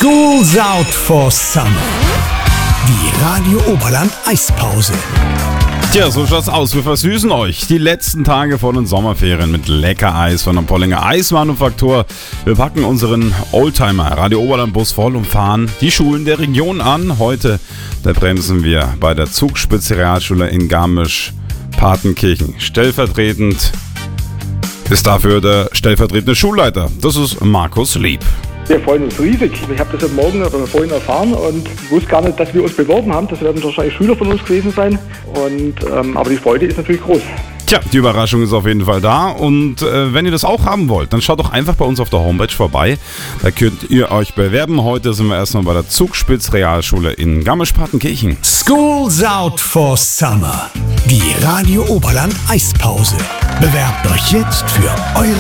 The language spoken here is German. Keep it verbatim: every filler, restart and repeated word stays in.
School's out for summer. Die Radio Oberland Eispause. Tja, so schaut's aus. Wir versüßen euch die letzten Tage vor den Sommerferien mit Leckereis von der Pollinger Eismanufaktur. Wir packen unseren Oldtimer Radio Oberland Bus voll und fahren die Schulen der Region an. Heute, da bremsen wir bei der Zugspitze Realschule in Garmisch-Partenkirchen. Stellvertretend ist dafür der stellvertretende Schulleiter. Das ist Markus Lieb. Wir freuen uns riesig. Ich habe das heute Morgen oder vorhin erfahren und wusste gar nicht, dass wir uns beworben haben. Das werden wahrscheinlich Schüler von uns gewesen sein. Und, ähm, aber die Freude ist natürlich groß. Tja, die Überraschung ist auf jeden Fall da. Und äh, wenn ihr das auch haben wollt, dann schaut doch einfach bei uns auf der Homepage vorbei. Da könnt ihr euch bewerben. Heute sind wir erstmal bei der Zugspitz Realschule in Garmisch-Partenkirchen. School's out for summer. Die Radio Oberland Eispause. Bewerbt euch jetzt für eure